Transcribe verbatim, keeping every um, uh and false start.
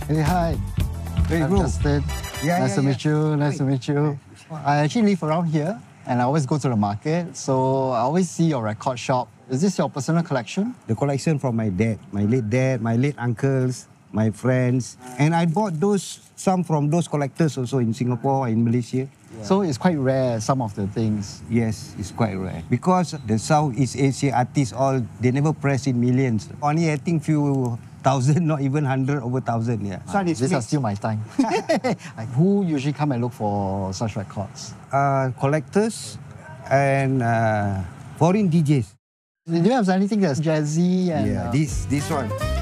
Hey, hi. Hey, I'm bro. Justin. Yeah, nice yeah, to yeah. meet you. Nice to meet you. I actually live around here, and I always go to the market, so I always see your record shop. Is this your personal collection? The collection from my dad, my late dad, my late uncles, my friends. And I bought those, some from those collectors also in Singapore and Malaysia. Yeah. So it's quite rare, some of the things. Yes, it's quite rare. Because the Southeast Asia artists all, they never press in millions. Only I think few thousand, not even hundred, over thousand, yeah. Uh, these are still my time. Like, who usually come and look for such records? Uh, collectors and uh, foreign D Js. Do you have anything that's jazzy and... Yeah, uh, this, this one.